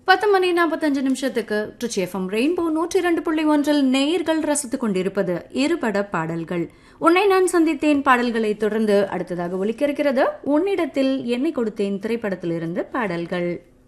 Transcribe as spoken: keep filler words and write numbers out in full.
பத்து மணி நாற்பத்தஞ்சு நிமிஷத்துக்கு ட்ரிச்சி எஃப்எம் ரெயின்போ நூற்றி இரண்டு புள்ளி ஒன்றில் நேயர்கள் ரசித்துக் கொண்டிருப்பது இருபட பாடல்கள். உன்னை நான் சந்தித்தேன் பாடல்களை தொடர்ந்து அடுத்ததாக ஒலிக்க இருக்கிறது உன்னிடத்தில் என்னை கொடுத்தேன் திரைப்படத்திலிருந்து பாடல்கள்.